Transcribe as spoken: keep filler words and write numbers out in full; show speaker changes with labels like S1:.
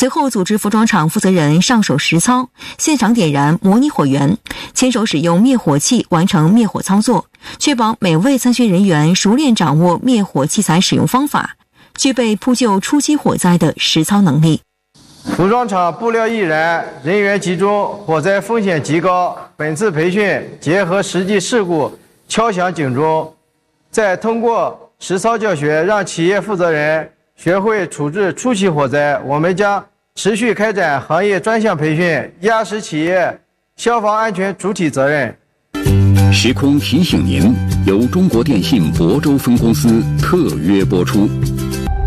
S1: 随后组织服装厂负责人上手实操，现场点燃模拟火源，牵手使用灭火器完成灭火操作，确保每位参选人员熟练掌握灭火器材使用方法，具备扑救初期火灾的实操能力。
S2: 服装厂布料易燃，人员集中，火灾风险极高。本次培训结合实际事故，敲响警钟，再通过实操教学，让企业负责人学会处置初期火灾。我们将持续开展行业专项培训，压实企业消防安全主体责任。
S3: 时空提醒您，由中国电信亳州分公司特约播出。